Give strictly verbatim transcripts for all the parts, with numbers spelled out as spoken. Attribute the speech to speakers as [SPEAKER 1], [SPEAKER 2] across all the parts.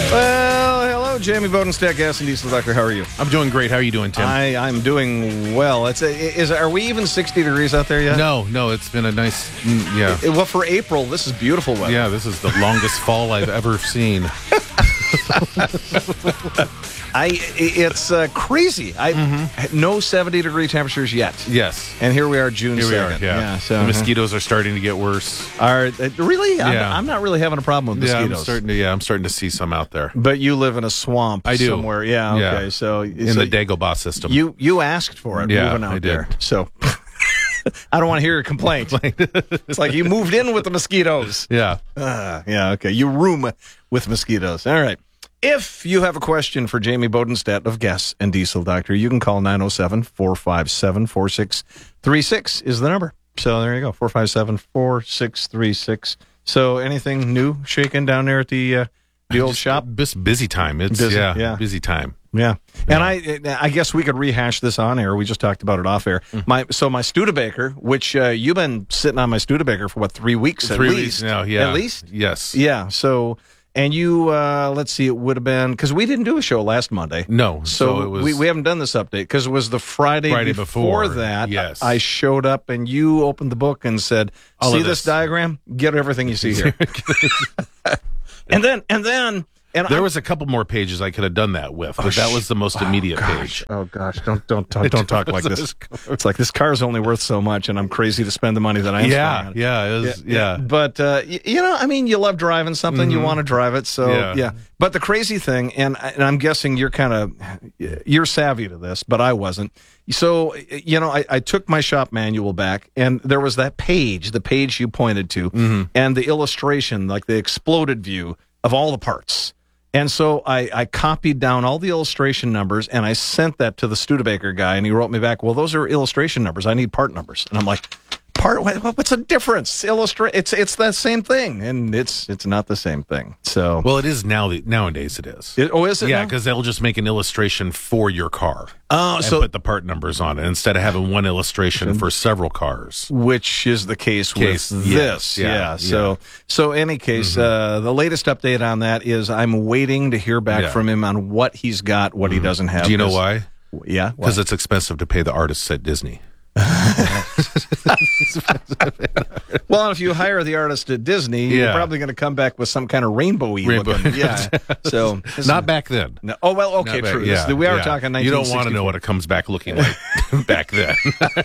[SPEAKER 1] Well, hello, Jamie Bodenstedt, Gas and Diesel Doctor. How are you?
[SPEAKER 2] I'm doing great. How are you doing, Tim?
[SPEAKER 1] I, I'm doing well. It's a, is Are we even sixty degrees out there yet?
[SPEAKER 2] No, no, it's been a nice, mm, yeah.
[SPEAKER 1] It- well, for April, this is beautiful weather.
[SPEAKER 2] Yeah, this is the longest fall I've ever seen.
[SPEAKER 1] I, it's uh, crazy. I
[SPEAKER 2] Mm-hmm.
[SPEAKER 1] No seventy degree temperatures yet.
[SPEAKER 2] Yes.
[SPEAKER 1] And here we are, June
[SPEAKER 2] Here we are,
[SPEAKER 1] second.
[SPEAKER 2] yeah.
[SPEAKER 1] so,
[SPEAKER 2] the mosquitoes are starting to get worse.
[SPEAKER 1] Are uh, really? I'm,
[SPEAKER 2] Yeah.
[SPEAKER 1] I'm not really having a problem with
[SPEAKER 2] Yeah,
[SPEAKER 1] mosquitoes.
[SPEAKER 2] I'm starting to, yeah, I'm starting to see some out there.
[SPEAKER 1] But you live in a swamp
[SPEAKER 2] I do.
[SPEAKER 1] somewhere. Yeah, okay.
[SPEAKER 2] Yeah.
[SPEAKER 1] So
[SPEAKER 2] In
[SPEAKER 1] so
[SPEAKER 2] the Dagobah system.
[SPEAKER 1] You you asked for it
[SPEAKER 2] Yeah,
[SPEAKER 1] moving out
[SPEAKER 2] I did.
[SPEAKER 1] there. So I don't want to hear your complaint. It's like you moved in with the mosquitoes.
[SPEAKER 2] yeah.
[SPEAKER 1] Uh, yeah, okay. You room with mosquitoes. All right. If you have a question for Jamie Bodenstedt of Gas and Diesel Doctor, you can call nine oh seven, four five seven, four six three six is the number. So there you go, four five seven, four six three six. So anything new shaking down there at the uh, the old
[SPEAKER 2] Just
[SPEAKER 1] shop?
[SPEAKER 2] Just busy time. It's,
[SPEAKER 1] Busy,
[SPEAKER 2] yeah,
[SPEAKER 1] yeah.
[SPEAKER 2] busy time.
[SPEAKER 1] Yeah. And I I guess we could rehash this on air. We just talked about it off air.
[SPEAKER 2] Mm-hmm.
[SPEAKER 1] My So my Studebaker, which uh, you've been sitting on my Studebaker for, what, three weeks at
[SPEAKER 2] Three
[SPEAKER 1] least?
[SPEAKER 2] weeks now, yeah.
[SPEAKER 1] At least?
[SPEAKER 2] Yes.
[SPEAKER 1] Yeah. So, and you, uh, let's see, it would have been, because we didn't do a show last Monday.
[SPEAKER 2] No.
[SPEAKER 1] So,
[SPEAKER 2] So it was.
[SPEAKER 1] we, we haven't done this update because it was the Friday,
[SPEAKER 2] Friday
[SPEAKER 1] before,
[SPEAKER 2] before,
[SPEAKER 1] that.
[SPEAKER 2] yes.
[SPEAKER 1] I showed up and you opened the book and said,
[SPEAKER 2] All
[SPEAKER 1] see
[SPEAKER 2] of
[SPEAKER 1] this
[SPEAKER 2] this.
[SPEAKER 1] diagram? Get everything you see here. and then, and then, and
[SPEAKER 2] There
[SPEAKER 1] I,
[SPEAKER 2] was a couple more pages I could have done that with, but that was the most immediate
[SPEAKER 1] gosh.
[SPEAKER 2] page.
[SPEAKER 1] Oh gosh, don't don't talk, don't talk like this. It's like this car is only worth so much, and I'm crazy to spend the money that I am
[SPEAKER 2] Yeah,
[SPEAKER 1] spending. on it.
[SPEAKER 2] yeah, it was, yeah.
[SPEAKER 1] But uh, y- you know, I mean, you love driving something, you want to drive it, so yeah.
[SPEAKER 2] Yeah.
[SPEAKER 1] But the crazy thing, and, and I'm guessing you're kind of you're savvy to this, but I wasn't. So you know, I, I took my shop manual back, and there was that page, the page you pointed to, and the illustration, like the exploded view of all the parts. And so I, I copied down all the illustration numbers, and I sent that to the Studebaker guy, and he wrote me back, well, those are illustration numbers. I need part numbers. And I'm like, part? What, what's the difference? Illustra- it's it's the same thing, and it's it's not the same thing. So,
[SPEAKER 2] Well, it is now. Nowadays, it is.
[SPEAKER 1] it, oh, is it?
[SPEAKER 2] Yeah,
[SPEAKER 1] now?
[SPEAKER 2] because they'll just make an illustration for your car.
[SPEAKER 1] Oh,
[SPEAKER 2] and
[SPEAKER 1] so
[SPEAKER 2] put the part numbers on it instead of having one illustration for several cars.
[SPEAKER 1] which is the case,
[SPEAKER 2] Case,
[SPEAKER 1] with
[SPEAKER 2] yes,
[SPEAKER 1] this? Yeah.
[SPEAKER 2] yeah,
[SPEAKER 1] So, so any case, uh, the latest update on that is I'm waiting to hear back
[SPEAKER 2] Yeah.
[SPEAKER 1] from him on what he's got, what he doesn't have.
[SPEAKER 2] Do you know
[SPEAKER 1] 'Cause-
[SPEAKER 2] why?
[SPEAKER 1] Yeah,
[SPEAKER 2] Because it's expensive to pay the artists at Disney.
[SPEAKER 1] well, if you hire the artist at Disney, you're
[SPEAKER 2] Yeah.
[SPEAKER 1] probably going to come back with some kind of rainbowy
[SPEAKER 2] Rainbow.
[SPEAKER 1] looking. Yeah. So
[SPEAKER 2] Not back then.
[SPEAKER 1] No, oh well, okay,
[SPEAKER 2] Not back-
[SPEAKER 1] true.
[SPEAKER 2] yeah,
[SPEAKER 1] This- we are
[SPEAKER 2] yeah.
[SPEAKER 1] talking.
[SPEAKER 2] You don't want to know
[SPEAKER 1] nineteen sixty-four.
[SPEAKER 2] what it comes back looking like back then.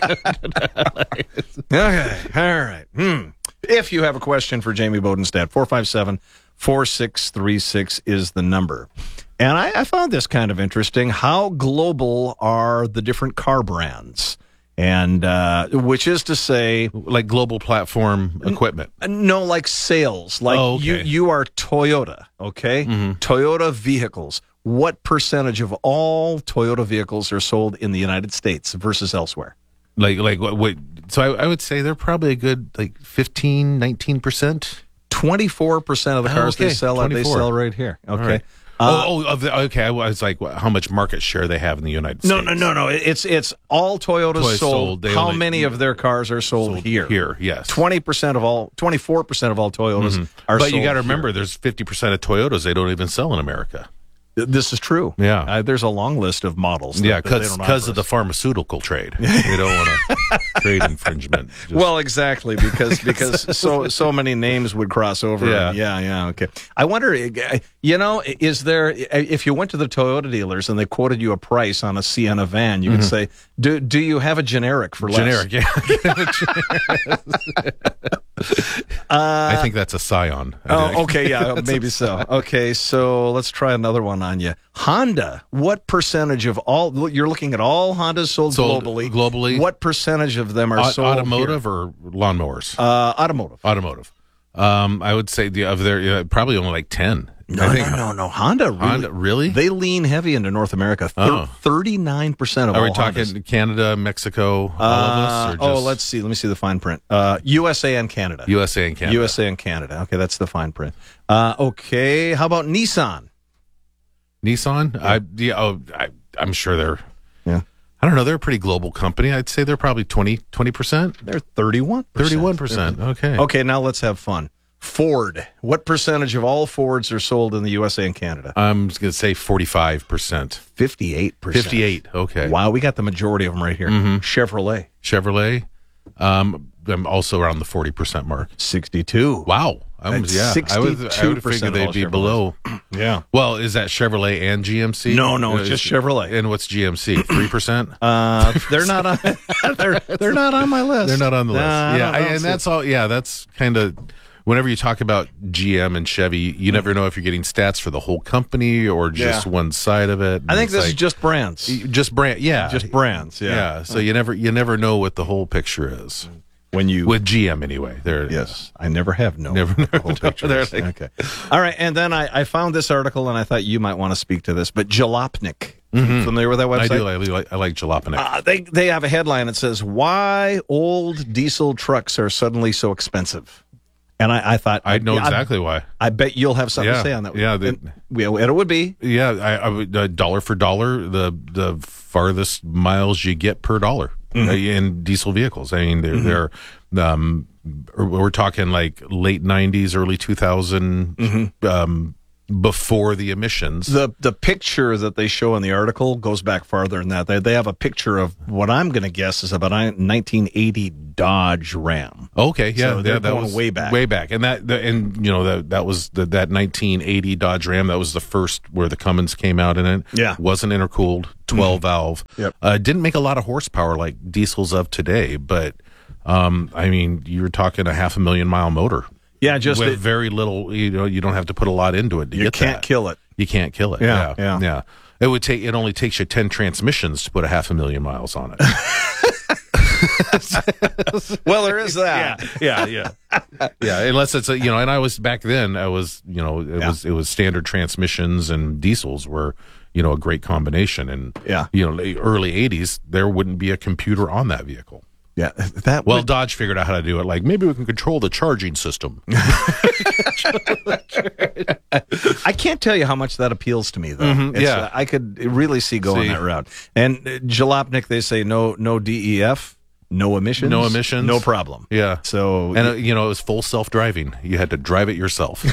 [SPEAKER 1] Okay, all right. Hmm. If you have a question for Jamie Bodenstedt, four five seven, four six three six is the number. And I, I found this kind of interesting. How global are the different car brands? And uh, which is to say,
[SPEAKER 2] Like global platform equipment.
[SPEAKER 1] no, like sales. Like
[SPEAKER 2] Oh, okay.
[SPEAKER 1] you, you are Toyota, okay? Toyota vehicles. What percentage of all Toyota vehicles are sold in the United States versus elsewhere?
[SPEAKER 2] Like, like what? what so I, I would say they're probably a good like fifteen, nineteen percent.
[SPEAKER 1] Twenty-four percent of the
[SPEAKER 2] Oh,
[SPEAKER 1] cars they
[SPEAKER 2] okay.
[SPEAKER 1] sell, they
[SPEAKER 2] twenty-four.
[SPEAKER 1] sell right here. Okay.
[SPEAKER 2] right.
[SPEAKER 1] Uh,
[SPEAKER 2] oh, oh of the, okay. I was like, what, how much market share they have in the United
[SPEAKER 1] no,
[SPEAKER 2] States?
[SPEAKER 1] no, no, no. It's it's all Toyotas
[SPEAKER 2] Toys
[SPEAKER 1] sold.
[SPEAKER 2] sold, they
[SPEAKER 1] How
[SPEAKER 2] only-
[SPEAKER 1] many of their cars are sold,
[SPEAKER 2] Sold
[SPEAKER 1] here?
[SPEAKER 2] Here, yes.
[SPEAKER 1] Twenty percent of all, twenty-four percent of all Toyotas are.
[SPEAKER 2] But
[SPEAKER 1] sold
[SPEAKER 2] you got to
[SPEAKER 1] here.
[SPEAKER 2] remember, there's fifty percent of Toyotas they don't even sell in America.
[SPEAKER 1] This is true.
[SPEAKER 2] Yeah.
[SPEAKER 1] Uh, there's a long list of models. that-
[SPEAKER 2] Yeah,
[SPEAKER 1] that they
[SPEAKER 2] because
[SPEAKER 1] don't
[SPEAKER 2] because
[SPEAKER 1] offer
[SPEAKER 2] of the
[SPEAKER 1] us.
[SPEAKER 2] pharmaceutical trade. They don't want to trade infringement. Just-
[SPEAKER 1] Well, exactly, because because so so many names would cross over.
[SPEAKER 2] Yeah.
[SPEAKER 1] and yeah, yeah. Okay. I wonder, you know, is there if you went to the Toyota dealers and they quoted you a price on a Sienna van, you could say, do do you have a generic for less?
[SPEAKER 2] generic, yeah. I think that's a Scion. I think.
[SPEAKER 1] Oh, okay, yeah, maybe so. Okay, so let's try another one on you. Honda, what percentage of all, you're looking at all Hondas sold,
[SPEAKER 2] Sold
[SPEAKER 1] globally.
[SPEAKER 2] globally.
[SPEAKER 1] What percentage of them are
[SPEAKER 2] Au-
[SPEAKER 1] sold
[SPEAKER 2] automotive or lawnmowers?
[SPEAKER 1] here? Uh, automotive.
[SPEAKER 2] Automotive. Um, I would say the of their yeah, probably only like ten.
[SPEAKER 1] No,
[SPEAKER 2] I think.
[SPEAKER 1] no, no, no. Honda really,
[SPEAKER 2] Honda, really?
[SPEAKER 1] they lean heavy into North America. Thir-
[SPEAKER 2] Oh.
[SPEAKER 1] thirty-nine percent of
[SPEAKER 2] Are
[SPEAKER 1] all
[SPEAKER 2] we talking
[SPEAKER 1] Hondas.
[SPEAKER 2] Canada, Mexico, all
[SPEAKER 1] Uh,
[SPEAKER 2] of us? Or
[SPEAKER 1] oh,
[SPEAKER 2] just
[SPEAKER 1] let's see. Let me see the fine print. Uh, U S A and Canada.
[SPEAKER 2] U S A and Canada.
[SPEAKER 1] U S A and Canada. Okay, that's the fine print. Uh, okay, how about Nissan?
[SPEAKER 2] Nissan. I yeah. Oh, I, I'm sure they're.
[SPEAKER 1] Yeah.
[SPEAKER 2] I don't know. They're a pretty global company. I'd say they're probably twenty percent.
[SPEAKER 1] They're thirty-one percent.
[SPEAKER 2] thirty-one percent. Okay.
[SPEAKER 1] Okay, now let's have fun. Ford. What percentage of all Fords are sold in the U S A and Canada?
[SPEAKER 2] I'm going to say forty-five percent.
[SPEAKER 1] fifty-eight percent.
[SPEAKER 2] fifty-eight, okay.
[SPEAKER 1] Wow, we got the majority of them right here.
[SPEAKER 2] Mm-hmm.
[SPEAKER 1] Chevrolet.
[SPEAKER 2] Chevrolet, um, I'm also around the forty percent mark.
[SPEAKER 1] sixty-two.
[SPEAKER 2] Wow. I'm,
[SPEAKER 1] That's
[SPEAKER 2] yeah, I would, I would
[SPEAKER 1] sixty-two percent
[SPEAKER 2] figure
[SPEAKER 1] of
[SPEAKER 2] they'd
[SPEAKER 1] all
[SPEAKER 2] be
[SPEAKER 1] Chevrolets.
[SPEAKER 2] below.
[SPEAKER 1] Yeah.
[SPEAKER 2] Well, is that Chevrolet and G M C?
[SPEAKER 1] No, no,
[SPEAKER 2] Uh,
[SPEAKER 1] it's just
[SPEAKER 2] is-
[SPEAKER 1] Chevrolet.
[SPEAKER 2] And what's G M C? three percent?
[SPEAKER 1] Uh, they're not on. they're they're not on my list.
[SPEAKER 2] They're not on the list.
[SPEAKER 1] Nah, I
[SPEAKER 2] yeah,
[SPEAKER 1] don't- I
[SPEAKER 2] I-
[SPEAKER 1] don't
[SPEAKER 2] and
[SPEAKER 1] see
[SPEAKER 2] that's all. Yeah, that's kind of whenever you talk about G M and Chevy, you never know if you're getting stats for the whole company or just
[SPEAKER 1] Yeah.
[SPEAKER 2] one side of it.
[SPEAKER 1] I think
[SPEAKER 2] It's
[SPEAKER 1] this is
[SPEAKER 2] like-
[SPEAKER 1] just brands.
[SPEAKER 2] just brand. Yeah,
[SPEAKER 1] Just brands. Yeah.
[SPEAKER 2] Yeah. So you never you never know what the whole picture is
[SPEAKER 1] When you
[SPEAKER 2] with G M anyway. There. it is.
[SPEAKER 1] Yes, I never have known
[SPEAKER 2] Never-
[SPEAKER 1] what the whole
[SPEAKER 2] never
[SPEAKER 1] picture
[SPEAKER 2] know.
[SPEAKER 1] is.
[SPEAKER 2] They're like-
[SPEAKER 1] Okay, all right. And then I, I found this article, and I thought you might want to speak to this. But Jalopnik, familiar with that website?
[SPEAKER 2] I do. I, like I like Jalopnik.
[SPEAKER 1] Uh, they they have a headline that says "Why old diesel trucks are suddenly so expensive," and I, I thought
[SPEAKER 2] I know
[SPEAKER 1] yeah,
[SPEAKER 2] exactly why.
[SPEAKER 1] I, I bet you'll have something
[SPEAKER 2] Yeah,
[SPEAKER 1] to say on that.
[SPEAKER 2] yeah, they-
[SPEAKER 1] and, yeah, and it would be
[SPEAKER 2] Yeah, I, I would uh, dollar for dollar the the farthest miles you get per dollar
[SPEAKER 1] Mm-hmm.
[SPEAKER 2] uh, in diesel vehicles. I mean, they're they're um, we're talking like late nineties, early two thousand,
[SPEAKER 1] Mm-hmm.
[SPEAKER 2] um, before the emissions.
[SPEAKER 1] the the picture that they show in the article goes back farther than that. They they have a picture of what I'm going to guess is about a nineteen eighty Dodge Ram.
[SPEAKER 2] Okay, yeah,
[SPEAKER 1] So they're
[SPEAKER 2] yeah, that
[SPEAKER 1] going
[SPEAKER 2] was
[SPEAKER 1] way back.
[SPEAKER 2] way back, and that, the, and you know that that was the, that nineteen eighty Dodge Ram. That was the first where the Cummins came out in it.
[SPEAKER 1] Yeah.
[SPEAKER 2] wasn't intercooled, twelve valve.
[SPEAKER 1] Yep.
[SPEAKER 2] uh, didn't make a lot of horsepower like diesels of today, but um, I mean, you're talking a half a million mile motor.
[SPEAKER 1] Yeah, just
[SPEAKER 2] with
[SPEAKER 1] it-
[SPEAKER 2] very little. You know, you don't have to put a lot into it to
[SPEAKER 1] you
[SPEAKER 2] get
[SPEAKER 1] can't
[SPEAKER 2] that.
[SPEAKER 1] kill it.
[SPEAKER 2] You can't kill it.
[SPEAKER 1] Yeah,
[SPEAKER 2] Yeah,
[SPEAKER 1] yeah.
[SPEAKER 2] It would take. It only takes you ten transmissions to put a half a million miles on it.
[SPEAKER 1] Well, there is that.
[SPEAKER 2] yeah, yeah, yeah. Unless it's a, you know, and I was back then. I was, you know, it
[SPEAKER 1] Yeah.
[SPEAKER 2] was it was standard transmissions and diesels were, you know, a great combination. And
[SPEAKER 1] Yeah.
[SPEAKER 2] you know, the early eighties, there wouldn't be a computer on that vehicle.
[SPEAKER 1] Yeah, that
[SPEAKER 2] Well,
[SPEAKER 1] would-
[SPEAKER 2] Dodge figured out how to do it. Like maybe we can control the charging system.
[SPEAKER 1] I can't tell you how much that appeals to me, though.
[SPEAKER 2] Mhm,
[SPEAKER 1] It's,
[SPEAKER 2] yeah.
[SPEAKER 1] uh, I could really see going
[SPEAKER 2] See.
[SPEAKER 1] that route. And uh, Jalopnik, they say no, no D E F, no emissions,
[SPEAKER 2] No emissions.
[SPEAKER 1] no problem.
[SPEAKER 2] Yeah.
[SPEAKER 1] So
[SPEAKER 2] And uh, you know, it was full self driving. You had to drive it yourself.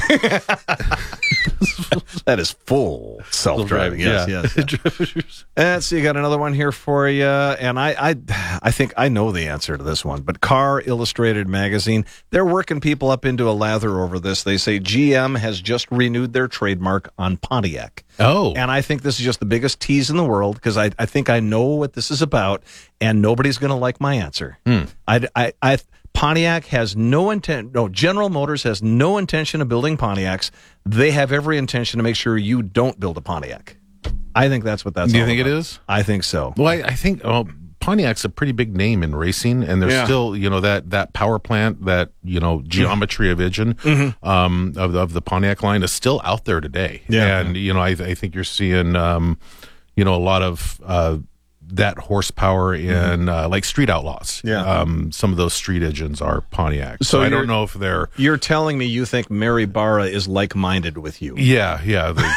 [SPEAKER 1] that is full self-driving. Yes, yes. And so you got another one here for you, and I, I, I think I know the answer to this one. But Car Illustrated magazine, they're working people up into a lather over this. They say G M has just renewed their trademark on Pontiac.
[SPEAKER 2] Oh,
[SPEAKER 1] And I think this is just the biggest tease in the world because I, I think I know what this is about, and nobody's going to like my answer. I, I, I, Pontiac has no intent. No, General Motors has no intention of building Pontiacs. They have every intention to make sure you don't build a Pontiac. I think that's what that's.
[SPEAKER 2] do you
[SPEAKER 1] all
[SPEAKER 2] think
[SPEAKER 1] about.
[SPEAKER 2] it is?
[SPEAKER 1] I think so.
[SPEAKER 2] Well, I, I think well, Pontiac's a pretty big name in racing, and there's
[SPEAKER 1] Yeah.
[SPEAKER 2] still, you know, that that power plant, that you know, geometry of engine um, of the, of the Pontiac line is still out there today.
[SPEAKER 1] Yeah.
[SPEAKER 2] and you know, I, I think you're seeing, um, you know, a lot of uh, that horsepower in uh, like Street Outlaws.
[SPEAKER 1] Yeah.
[SPEAKER 2] um, some of those street engines are Pontiac.
[SPEAKER 1] So
[SPEAKER 2] So, I
[SPEAKER 1] you're-
[SPEAKER 2] don't know if they're.
[SPEAKER 1] You're telling me you think Mary Barra is like-minded with you?
[SPEAKER 2] Yeah, yeah. They-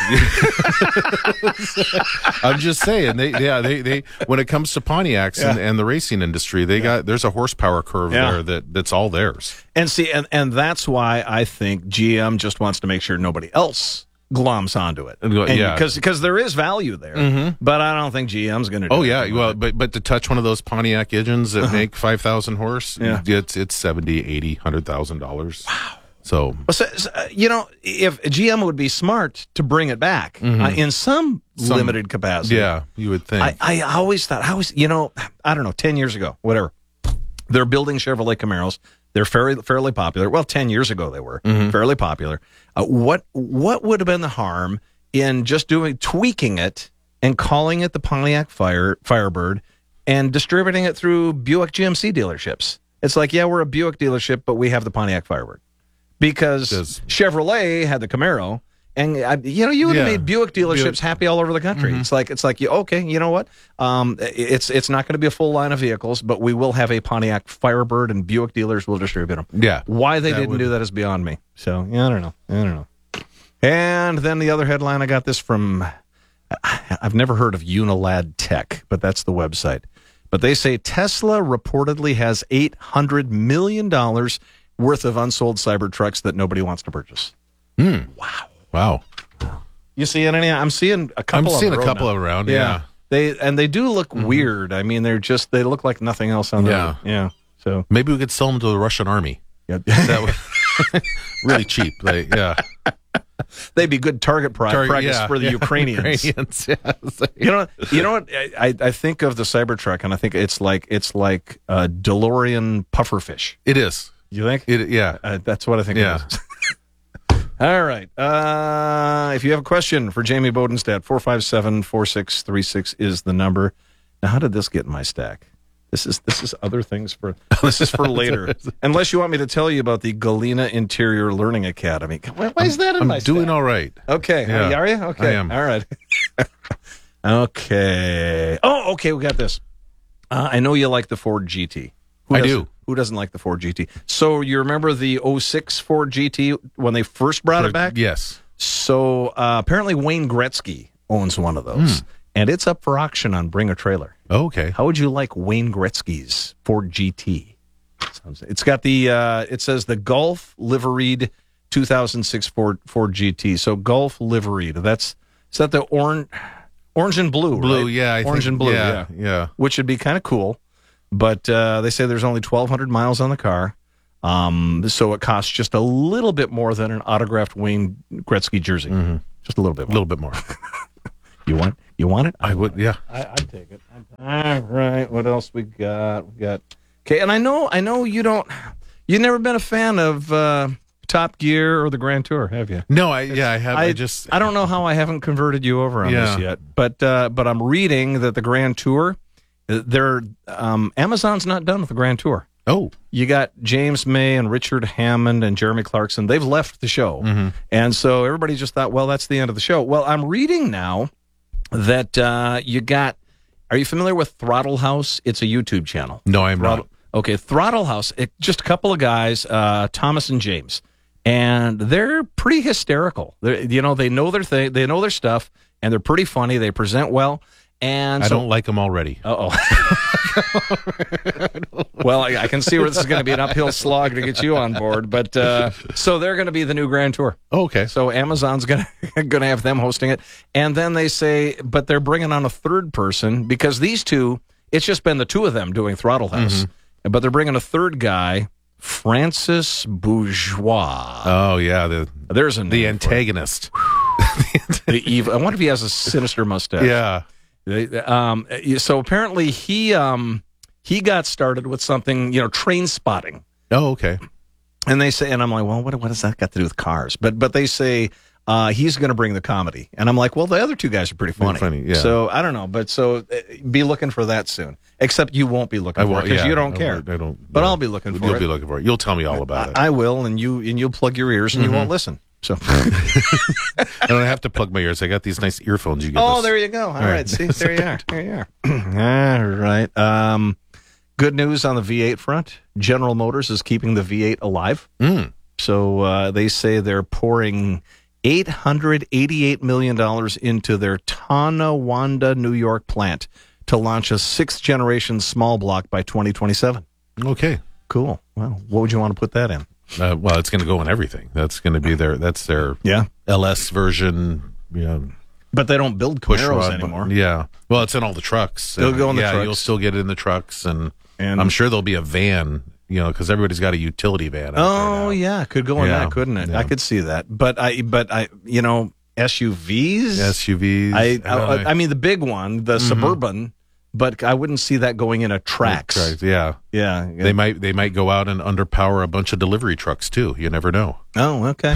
[SPEAKER 2] I'm just saying, they, yeah, they, they, when it comes to Pontiacs and,
[SPEAKER 1] Yeah.
[SPEAKER 2] and the racing industry, they got, there's a horsepower curve
[SPEAKER 1] Yeah.
[SPEAKER 2] there that, that's all theirs.
[SPEAKER 1] And see, and, and that's why I think G M just wants to make sure nobody else gloms onto it.
[SPEAKER 2] And go- yeah.
[SPEAKER 1] Because because there is value there, but I don't think G M's going to do
[SPEAKER 2] Oh yeah,
[SPEAKER 1] anything
[SPEAKER 2] well,
[SPEAKER 1] with it.
[SPEAKER 2] but, but to touch one of those Pontiac engines that make five thousand horse,
[SPEAKER 1] Yeah.
[SPEAKER 2] it's, it's seventy, eighty, one hundred thousand dollars. Wow. So,
[SPEAKER 1] Well, so, so, uh, you know, if G M would be smart to bring it back uh, in some,
[SPEAKER 2] Some-
[SPEAKER 1] limited capacity.
[SPEAKER 2] yeah, you would think.
[SPEAKER 1] I, I always thought, I was, you know, I don't know, ten years ago, whatever. They're building Chevrolet Camaros. They're fairly fairly popular. Well, ten years ago they were fairly popular. Uh, what what would have been the harm in just doing tweaking it and calling it the Pontiac Fire Firebird and distributing it through Buick G M C dealerships? It's like, yeah, we're a Buick dealership, but we have the Pontiac Firebird because
[SPEAKER 2] Does-
[SPEAKER 1] Chevrolet had the Camaro. And I, you know, you would have
[SPEAKER 2] Yeah.
[SPEAKER 1] made Buick dealerships
[SPEAKER 2] Buick.
[SPEAKER 1] happy all over the country. It's like it's like you okay, you know what? Um, it's it's not going to be a full line of vehicles, but we will have a Pontiac Firebird, and Buick dealers will distribute them.
[SPEAKER 2] Yeah.
[SPEAKER 1] Why they
[SPEAKER 2] That
[SPEAKER 1] didn't
[SPEAKER 2] would-
[SPEAKER 1] do that is beyond me. So yeah, I don't know. I don't know. And then the other headline, I got this from. I've never heard of Unilad Tech, but that's the website. But they say Tesla reportedly has eight hundred million dollars worth of unsold Cybertrucks that nobody wants to purchase.
[SPEAKER 2] Mm.
[SPEAKER 1] Wow.
[SPEAKER 2] Wow.
[SPEAKER 1] You seeing any? I'm seeing a couple.
[SPEAKER 2] I'm seeing
[SPEAKER 1] of
[SPEAKER 2] a couple
[SPEAKER 1] now.
[SPEAKER 2] of around.
[SPEAKER 1] Yeah.
[SPEAKER 2] Yeah.
[SPEAKER 1] They and they do look
[SPEAKER 2] Mm-hmm.
[SPEAKER 1] weird. I mean, they're just they look like nothing else on the
[SPEAKER 2] Yeah.
[SPEAKER 1] yeah. So
[SPEAKER 2] Maybe we could sell them to the Russian army.
[SPEAKER 1] yeah.
[SPEAKER 2] That was really cheap. Like, yeah.
[SPEAKER 1] They'd be good target pri-
[SPEAKER 2] Target-
[SPEAKER 1] practice
[SPEAKER 2] yeah,
[SPEAKER 1] for the
[SPEAKER 2] yeah.
[SPEAKER 1] Ukrainians.
[SPEAKER 2] Ukrainians, yeah. It's like-
[SPEAKER 1] You know, you know what? I, I think of the Cybertruck, and I think it's like it's like a DeLorean pufferfish.
[SPEAKER 2] It is.
[SPEAKER 1] You think?
[SPEAKER 2] It, yeah.
[SPEAKER 1] Uh, that's what I think.
[SPEAKER 2] Yeah.
[SPEAKER 1] It is. All right. Uh, if you have a question for Jamie Bodenstadt, four five seven, four six three six is the number. Now, how did this get in my stack? This is this is other things for this is for later. Unless you want me to tell you about the Galena Interior Learning Academy. Why, why is that in
[SPEAKER 2] I'm
[SPEAKER 1] my
[SPEAKER 2] doing
[SPEAKER 1] stack?
[SPEAKER 2] all right.
[SPEAKER 1] Okay.
[SPEAKER 2] Yeah.
[SPEAKER 1] Are you? Okay.
[SPEAKER 2] I am.
[SPEAKER 1] All right. Okay. Oh, okay. We got this. Uh, I know you like the Ford G T. Who
[SPEAKER 2] I
[SPEAKER 1] doesn't-
[SPEAKER 2] do.
[SPEAKER 1] Who doesn't like the Ford G T? So you remember the oh six Ford G T when they first brought it back?
[SPEAKER 2] Yes.
[SPEAKER 1] So uh, apparently Wayne Gretzky owns one of those,
[SPEAKER 2] Hmm.
[SPEAKER 1] and it's up for auction on Bring a Trailer.
[SPEAKER 2] Okay.
[SPEAKER 1] How would you like Wayne Gretzky's Ford G T? Sounds- It's got the, uh, it says the Golf liveried two thousand six Ford, Ford G T. So Golf liveried. That's, is that the orange, orange and blue,
[SPEAKER 2] Blue,
[SPEAKER 1] right?
[SPEAKER 2] yeah. I
[SPEAKER 1] Orange
[SPEAKER 2] think,
[SPEAKER 1] and blue,
[SPEAKER 2] yeah.
[SPEAKER 1] yeah.
[SPEAKER 2] Yeah.
[SPEAKER 1] Which would be kind of cool. But uh, they say there's only twelve hundred miles on the car. Um, so it costs just a little bit more than an autographed Wayne Gretzky jersey.
[SPEAKER 2] Mm-hmm.
[SPEAKER 1] Just a little bit
[SPEAKER 2] A
[SPEAKER 1] more.
[SPEAKER 2] little bit more.
[SPEAKER 1] You want you want it?
[SPEAKER 2] I would, yeah.
[SPEAKER 1] I, I'd take it. All right. What else we got? We got okay. And I know I know you don't. You've never been a fan of uh, Top Gear or the Grand Tour, have you?
[SPEAKER 2] No, I, yeah, I have. I,
[SPEAKER 1] I
[SPEAKER 2] just,
[SPEAKER 1] I don't know how I haven't converted you over on
[SPEAKER 2] Yeah.
[SPEAKER 1] this yet, but uh, but I'm reading that the Grand Tour, uh, they're um, Amazon's not done with the Grand Tour.
[SPEAKER 2] oh,
[SPEAKER 1] You got James May and Richard Hammond and Jeremy Clarkson. They've left the show,
[SPEAKER 2] Mm-hmm.
[SPEAKER 1] and so everybody just thought, well, that's the end of the show. Well, I'm reading now that uh, you got. Are you familiar with Throttle House? It's a YouTube channel.
[SPEAKER 2] no, I'm
[SPEAKER 1] Throttle,
[SPEAKER 2] not.
[SPEAKER 1] okay, Throttle House. It, just a couple of guys, uh, Thomas and James, and they're pretty hysterical. They're, you know, they know their thing, they know their stuff, and they're pretty funny. They present well, and
[SPEAKER 2] I
[SPEAKER 1] so,
[SPEAKER 2] don't like them already.
[SPEAKER 1] Uh oh. Well, I, I can see where this is going to be an uphill slog to get you on board, but uh, so they're going to be the new Grand Tour.
[SPEAKER 2] Oh, okay.
[SPEAKER 1] So Amazon's going to going to have them hosting it, and then they say, but they're bringing on a third person because these two, it's just been the two of them doing Throttle House, but they're bringing a third guy, Francis Bourgeois.
[SPEAKER 2] Oh, yeah. The,
[SPEAKER 1] There's a name
[SPEAKER 2] the
[SPEAKER 1] for it.
[SPEAKER 2] antagonist.
[SPEAKER 1] The evil. I wonder if he has a sinister mustache.
[SPEAKER 2] Yeah.
[SPEAKER 1] They- Um, so apparently he um, he got started with something, you know, train spotting.
[SPEAKER 2] Oh, okay.
[SPEAKER 1] And they say, and I'm like, well, what, what has that got to do with cars? But but they say uh, he's going to bring the comedy, and I'm like, well, the other two guys are pretty funny.
[SPEAKER 2] funny, yeah.
[SPEAKER 1] So I don't know, but so uh, be looking for that soon. Except you won't be looking
[SPEAKER 2] I
[SPEAKER 1] for it
[SPEAKER 2] won't,
[SPEAKER 1] because
[SPEAKER 2] yeah,
[SPEAKER 1] you don't
[SPEAKER 2] I
[SPEAKER 1] care.
[SPEAKER 2] won't- I don't.
[SPEAKER 1] But
[SPEAKER 2] yeah.
[SPEAKER 1] I'll be looking for
[SPEAKER 2] You'll
[SPEAKER 1] it.
[SPEAKER 2] be looking for it. You'll tell me all about it.
[SPEAKER 1] I, I will, and you and you'll plug your ears, and you won't listen. So.
[SPEAKER 2] I don't have to plug my ears. I got these nice earphones you get.
[SPEAKER 1] Oh,
[SPEAKER 2] this.
[SPEAKER 1] there you go. All
[SPEAKER 2] All
[SPEAKER 1] right.
[SPEAKER 2] right.
[SPEAKER 1] See, there you are. There you are. All right. Um, good news on the V eight front. General Motors is keeping the V eight alive.
[SPEAKER 2] Mm.
[SPEAKER 1] So uh, they say they're pouring eight hundred eighty-eight million dollars into their Tonawanda, New York plant to launch a sixth generation small block by twenty twenty-seven.
[SPEAKER 2] Okay.
[SPEAKER 1] Cool. Well, what would you want to put that in?
[SPEAKER 2] Uh, well, it's going to go in everything. That's going to be their. That's their
[SPEAKER 1] Yeah.
[SPEAKER 2] L S version. You know,
[SPEAKER 1] But they don't build
[SPEAKER 2] push
[SPEAKER 1] Camaros
[SPEAKER 2] rod.
[SPEAKER 1] anymore.
[SPEAKER 2] Yeah. Well, it's in all the trucks.
[SPEAKER 1] They'll
[SPEAKER 2] And,
[SPEAKER 1] go in the
[SPEAKER 2] yeah,
[SPEAKER 1] trucks.
[SPEAKER 2] You'll still get it in the trucks, and,
[SPEAKER 1] And-
[SPEAKER 2] I'm sure there'll be a van. You know, because everybody's got a utility van. Out there
[SPEAKER 1] Oh
[SPEAKER 2] now.
[SPEAKER 1] yeah, could go in
[SPEAKER 2] Yeah.
[SPEAKER 1] that, couldn't it?
[SPEAKER 2] Yeah.
[SPEAKER 1] I could see that. But I, but I, you know, S U Vs.
[SPEAKER 2] S U Vs.
[SPEAKER 1] I,
[SPEAKER 2] don't
[SPEAKER 1] I,
[SPEAKER 2] know.
[SPEAKER 1] I mean, the big one, the suburban, but I wouldn't see that going in a Trax.
[SPEAKER 2] Trucks, Yeah.
[SPEAKER 1] Yeah.
[SPEAKER 2] They might. They might go out and underpower a bunch of delivery trucks too. You never know.
[SPEAKER 1] Oh, okay.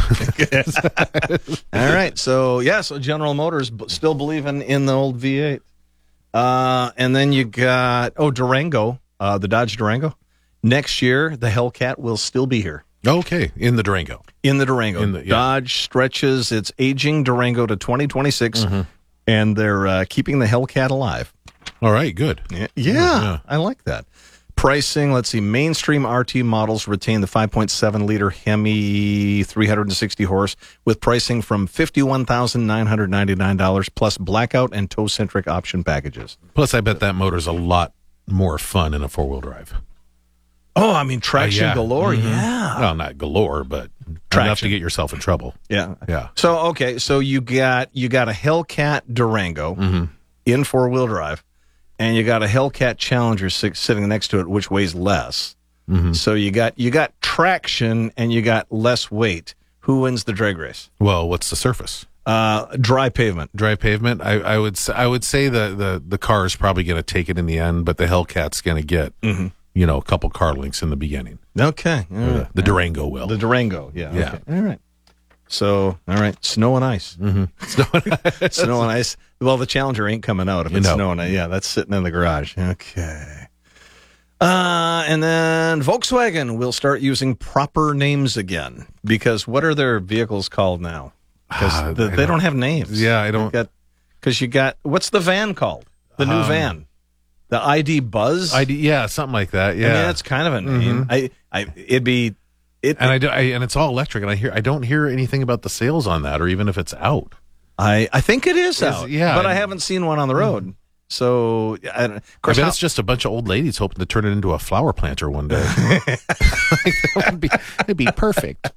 [SPEAKER 1] All right. So yeah. So General Motors b- still believing in the old V eight. Uh, and then you got oh Durango, uh, the Dodge Durango. Next year, the Hellcat will still be here.
[SPEAKER 2] Okay, in the Durango.
[SPEAKER 1] In the Durango.
[SPEAKER 2] In the- yeah.
[SPEAKER 1] Dodge stretches its aging Durango to twenty twenty-six, and they're uh, keeping the Hellcat alive.
[SPEAKER 2] All right, good.
[SPEAKER 1] Yeah,
[SPEAKER 2] Yeah.
[SPEAKER 1] I like that. Pricing, let's see, mainstream R T models retain the five point seven liter Hemi three hundred sixty horse with pricing from fifty-one thousand nine hundred ninety-nine dollars plus blackout and tow-centric option packages.
[SPEAKER 2] Plus, I bet that motor's a lot more fun in a four wheel drive.
[SPEAKER 1] Oh, I mean, traction
[SPEAKER 2] Uh, yeah.
[SPEAKER 1] galore.
[SPEAKER 2] Mhm.
[SPEAKER 1] Yeah.
[SPEAKER 2] Well, not galore, but enough
[SPEAKER 1] Traction.
[SPEAKER 2] to get yourself in trouble.
[SPEAKER 1] Yeah.
[SPEAKER 2] Yeah.
[SPEAKER 1] So, okay. So you got, you got a Hellcat Durango
[SPEAKER 2] Mm-hmm.
[SPEAKER 1] in four wheel drive, and you got a Hellcat Challenger six, sitting next to it, which weighs less.
[SPEAKER 2] Mm-hmm.
[SPEAKER 1] So you got, you got traction and you got less weight. Who wins the drag race?
[SPEAKER 2] Well, what's the surface?
[SPEAKER 1] Uh, dry pavement.
[SPEAKER 2] Dry pavement. I, I would s- I would say the the the car is probably going to take it in the end, but the Hellcat's going to get
[SPEAKER 1] Mm-hmm.
[SPEAKER 2] you know a couple car links in the beginning.
[SPEAKER 1] Okay. All
[SPEAKER 2] Or the,
[SPEAKER 1] right.
[SPEAKER 2] the Durango will.
[SPEAKER 1] The Durango. Yeah.
[SPEAKER 2] Yeah.
[SPEAKER 1] Okay. All right. So, all right. Snow and ice.
[SPEAKER 2] Mm-hmm.
[SPEAKER 1] Snow and ice. Well, the Challenger ain't coming out if it's
[SPEAKER 2] No.
[SPEAKER 1] snowing. Yeah, that's sitting in the garage. Okay. Uh, and then Volkswagen will start using proper names again, because what are their vehicles called now? Because
[SPEAKER 2] Ah,
[SPEAKER 1] the,
[SPEAKER 2] I
[SPEAKER 1] they
[SPEAKER 2] don't-
[SPEAKER 1] don't have names.
[SPEAKER 2] Yeah, I don't.
[SPEAKER 1] Because you got, what's the van called? The new
[SPEAKER 2] Um,
[SPEAKER 1] van. The I D Buzz?
[SPEAKER 2] I yeah, something like that. Yeah,
[SPEAKER 1] I mean, that's kind of a name.
[SPEAKER 2] Mhm.
[SPEAKER 1] I, I, it'd be, it,
[SPEAKER 2] and I, do, I and it's all electric, and I hear I don't hear anything about the sales on that, or even if it's out.
[SPEAKER 1] I, I think it is out.
[SPEAKER 2] yeah,
[SPEAKER 1] But I
[SPEAKER 2] I-
[SPEAKER 1] haven't seen one on the road. So, I, of
[SPEAKER 2] I
[SPEAKER 1] course,
[SPEAKER 2] bet
[SPEAKER 1] how-
[SPEAKER 2] it's just a bunch of old ladies hoping to turn it into a flower planter one day. that would be, it'd be perfect.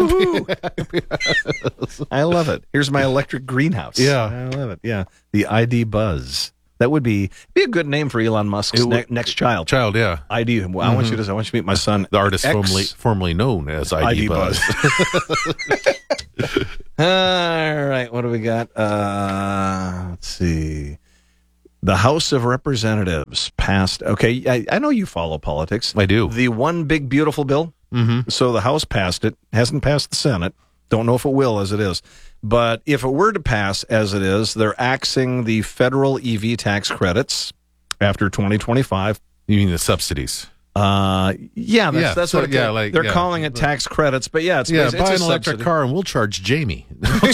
[SPEAKER 1] I love it. Here's my electric greenhouse.
[SPEAKER 2] Yeah.
[SPEAKER 1] I love it. Yeah. The I D Buzz. That would be be a good name for Elon Musk's
[SPEAKER 2] It would-
[SPEAKER 1] ne- next child.
[SPEAKER 2] Child, yeah,
[SPEAKER 1] I D. Well, I want you to I want you to meet my son.
[SPEAKER 2] the artist
[SPEAKER 1] X
[SPEAKER 2] formerly formerly known as I D,
[SPEAKER 1] I D
[SPEAKER 2] Buzz.
[SPEAKER 1] All right. What do we got? Uh, let's see. The House of Representatives passed. Okay. I, I know you follow politics.
[SPEAKER 2] I do.
[SPEAKER 1] The one big beautiful bill.
[SPEAKER 2] Mm-hmm.
[SPEAKER 1] So the House passed it, hasn't passed the Senate. Don't know if it will as it is. But if it were to pass as it is, they're axing the federal E V tax credits after twenty twenty-five.
[SPEAKER 2] You mean the subsidies?
[SPEAKER 1] Uh, yeah, that's,
[SPEAKER 2] Yeah,
[SPEAKER 1] that's
[SPEAKER 2] so-
[SPEAKER 1] what it,
[SPEAKER 2] yeah, like,
[SPEAKER 1] they're
[SPEAKER 2] yeah.
[SPEAKER 1] calling it tax credits, but yeah, it's
[SPEAKER 2] Yeah,
[SPEAKER 1] it's
[SPEAKER 2] buy
[SPEAKER 1] a
[SPEAKER 2] an electric
[SPEAKER 1] subsidy.
[SPEAKER 2] car and we'll charge Jamie.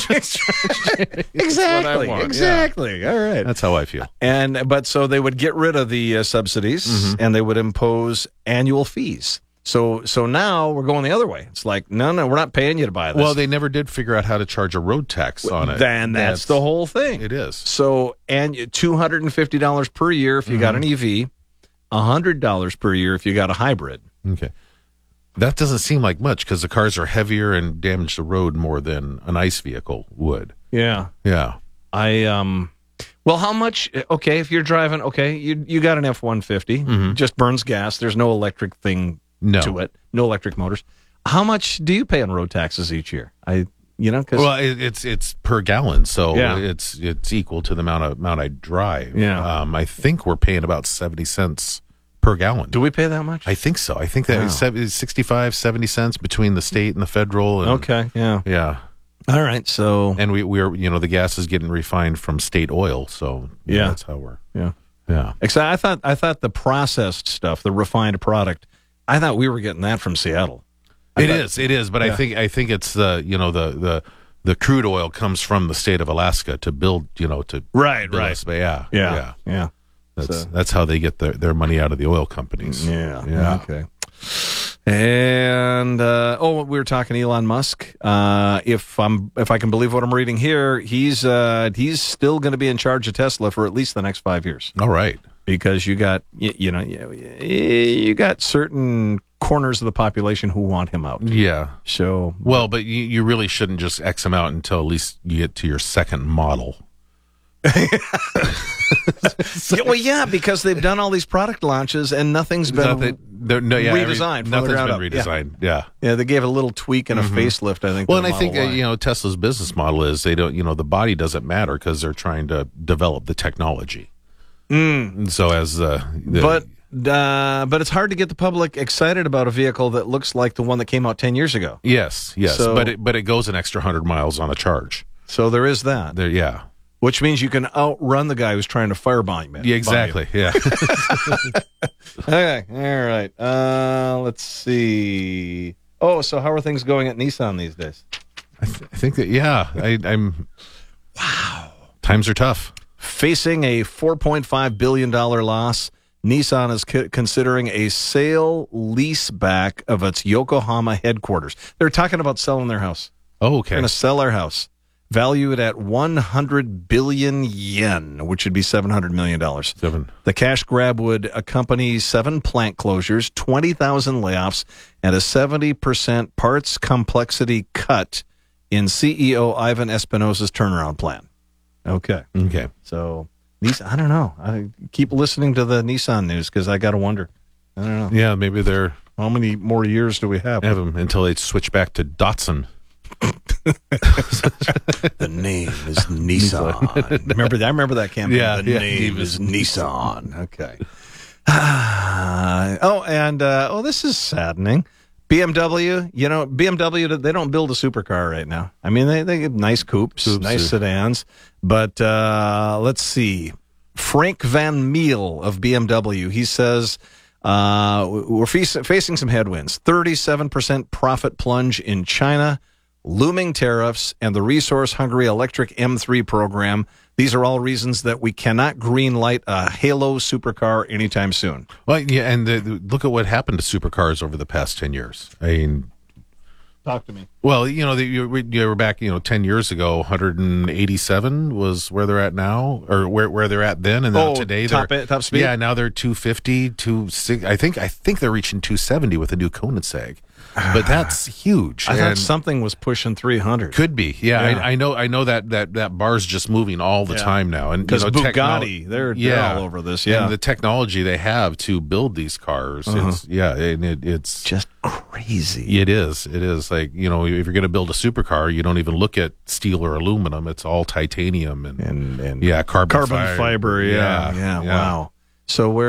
[SPEAKER 1] Exactly,
[SPEAKER 2] want, yeah.
[SPEAKER 1] exactly. All right.
[SPEAKER 2] That's how I feel.
[SPEAKER 1] And but so they would get rid of the uh, subsidies
[SPEAKER 2] Mm-hmm.
[SPEAKER 1] and they would impose annual fees. So so now we're going the other way. It's like no no we're not paying you to buy this.
[SPEAKER 2] Well, they never did figure out how to charge a road tax on it.
[SPEAKER 1] Then that's, the whole thing.
[SPEAKER 2] It is.
[SPEAKER 1] So and two hundred and fifty dollars per year if you got an
[SPEAKER 2] Mm-hmm.
[SPEAKER 1] E V, a hundred dollars per year if you got a hybrid.
[SPEAKER 2] Okay. That doesn't seem like much because the cars are heavier and damage the road more than an ICE vehicle would.
[SPEAKER 1] Yeah.
[SPEAKER 2] Yeah.
[SPEAKER 1] I um. Well, how much? Okay, if you're driving, okay, you you got an F one fifty, just burns gas. There's no electric thing
[SPEAKER 2] Mm-hmm. No.
[SPEAKER 1] to it, no electric motors. How much do you pay on road taxes each year? I, you know, because
[SPEAKER 2] Well, it, it's it's per gallon, so
[SPEAKER 1] Yeah.
[SPEAKER 2] it's it's equal to the amount of amount I drive.
[SPEAKER 1] Yeah.
[SPEAKER 2] Um, I think we're paying about seventy cents per gallon.
[SPEAKER 1] do we pay that much?
[SPEAKER 2] I think so. I think that
[SPEAKER 1] Wow.
[SPEAKER 2] is sev- sixty-five, seventy cents between the state and the federal. And,
[SPEAKER 1] okay, yeah.
[SPEAKER 2] Yeah.
[SPEAKER 1] All right, so
[SPEAKER 2] And we we're you know the gas is getting refined from state oil, so you know,
[SPEAKER 1] Yeah.
[SPEAKER 2] that's how we're
[SPEAKER 1] yeah.
[SPEAKER 2] yeah.
[SPEAKER 1] Except I thought I thought the processed stuff, the refined product, I thought we were getting that from Seattle. I
[SPEAKER 2] It
[SPEAKER 1] thought-
[SPEAKER 2] is, it is, but
[SPEAKER 1] Yeah.
[SPEAKER 2] I think I think it's the you know the the the crude oil comes from the state of Alaska to build you know to
[SPEAKER 1] Right,
[SPEAKER 2] build
[SPEAKER 1] right.
[SPEAKER 2] us, but yeah,
[SPEAKER 1] Yeah,
[SPEAKER 2] yeah.
[SPEAKER 1] yeah,
[SPEAKER 2] That's
[SPEAKER 1] So-
[SPEAKER 2] that's how they get their, their money out of the oil companies.
[SPEAKER 1] yeah,
[SPEAKER 2] Yeah.
[SPEAKER 1] Okay. And uh, oh, we were talking Elon Musk. Uh, if I'm if I can believe what I'm reading here, he's uh, he's still going to be in charge of Tesla for at least the next five years.
[SPEAKER 2] All right.
[SPEAKER 1] Because you got you, you know you, you got certain corners of the population who want him out.
[SPEAKER 2] Yeah.
[SPEAKER 1] So
[SPEAKER 2] Well, but you, you really shouldn't just X them out until at least you get to your second model.
[SPEAKER 1] yeah, well, yeah, because they've done all these product launches and nothing's been
[SPEAKER 2] Nothing- there- no, yeah, every-
[SPEAKER 1] redesigned from the
[SPEAKER 2] nothing's
[SPEAKER 1] ground
[SPEAKER 2] been
[SPEAKER 1] up. Yeah.
[SPEAKER 2] redesigned. Yeah.
[SPEAKER 1] Yeah, they gave it a little tweak and a facelift. I think.
[SPEAKER 2] Mm-hmm. Well,
[SPEAKER 1] to
[SPEAKER 2] and
[SPEAKER 1] the
[SPEAKER 2] I think uh,
[SPEAKER 1] Model Y.
[SPEAKER 2] you know Tesla's business model is they don't you know the body doesn't matter because they're trying to develop the technology.
[SPEAKER 1] Mm.
[SPEAKER 2] And so as uh, the,
[SPEAKER 1] But uh, but it's hard to get the public excited about a vehicle that looks like the one that came out ten years ago.
[SPEAKER 2] yes, yes,
[SPEAKER 1] So-
[SPEAKER 2] but it, but it goes an extra hundred miles on a charge.
[SPEAKER 1] So there is that,
[SPEAKER 2] There, yeah,
[SPEAKER 1] which means you can outrun the guy who's trying to firebomb you.
[SPEAKER 2] yeah, exactly, yeah.
[SPEAKER 1] Okay, all right. Uh, let's see. Oh, so how are things going at Nissan these days?
[SPEAKER 2] I, th- I think that yeah, I, I'm. Wow, times are tough.
[SPEAKER 1] Facing a four point five billion dollars loss, Nissan is co- considering a sale leaseback of its Yokohama headquarters. They're talking about selling their house.
[SPEAKER 2] Oh,
[SPEAKER 1] They're
[SPEAKER 2] okay.
[SPEAKER 1] going to sell their house. valued at one hundred billion yen, which would be seven hundred million dollars.
[SPEAKER 2] Seven.
[SPEAKER 1] The cash grab would accompany seven plant closures, twenty thousand layoffs, and a seventy percent parts complexity cut in C E O Ivan Espinosa's turnaround plan. Okay.
[SPEAKER 2] Okay.
[SPEAKER 1] So, Nissan, I don't know. I keep listening to the Nissan news because I got to wonder. I don't know.
[SPEAKER 2] Yeah, maybe they're
[SPEAKER 1] How many more years do we have?
[SPEAKER 2] have them until they switch back to Datsun.
[SPEAKER 1] The name is Nissan. remember that? I remember that campaign.
[SPEAKER 2] Yeah,
[SPEAKER 1] the
[SPEAKER 2] yeah.
[SPEAKER 1] name is Nissan. Okay. oh, and uh, oh, this is saddening. B M W, you know, B M W, they don't build a supercar right now. I mean, they, they get nice coupes,
[SPEAKER 2] Coupes,
[SPEAKER 1] nice
[SPEAKER 2] yeah.
[SPEAKER 1] sedans. But uh, let's see. Frank Van Meel of B M W, he says, uh, we're fe- facing some headwinds. thirty-seven percent profit plunge in China, looming tariffs, and the resource-hungry electric M three program. These are all reasons that we cannot green light a Halo supercar anytime soon.
[SPEAKER 2] Well, yeah, and the, the, look at what happened to supercars over the past ten years. I mean,
[SPEAKER 1] Talk to me.
[SPEAKER 2] well, you know, the, you, you were back, you know, ten years ago, one hundred eighty-seven was where they're at now, or where where they're at then, and now
[SPEAKER 1] Oh,
[SPEAKER 2] today
[SPEAKER 1] top
[SPEAKER 2] they're
[SPEAKER 1] it- top speed?
[SPEAKER 2] Yeah, now they're two fifty, two sixty. I think I think they're reaching two seventy with a new Koenigsegg, but that's huge.
[SPEAKER 1] I thought
[SPEAKER 2] And
[SPEAKER 1] something was pushing three hundred.
[SPEAKER 2] could be, yeah.
[SPEAKER 1] Yeah.
[SPEAKER 2] I, I know, I know that that that bar's just moving all the
[SPEAKER 1] Yeah.
[SPEAKER 2] time now, and you
[SPEAKER 1] Because
[SPEAKER 2] know,
[SPEAKER 1] Bugatti,
[SPEAKER 2] technol-
[SPEAKER 1] they're, they're all over this. Yeah.
[SPEAKER 2] and the technology they have to build these cars,
[SPEAKER 1] Uh-huh.
[SPEAKER 2] it's, yeah, and it, it's
[SPEAKER 1] just crazy.
[SPEAKER 2] it is. It is like, you know, if you're going to build a supercar, you don't even look at steel or aluminum. It's all titanium and,
[SPEAKER 1] And, and
[SPEAKER 2] yeah, carbon,
[SPEAKER 1] carbon fiber. Yeah. Yeah.
[SPEAKER 2] yeah.
[SPEAKER 1] Wow. So where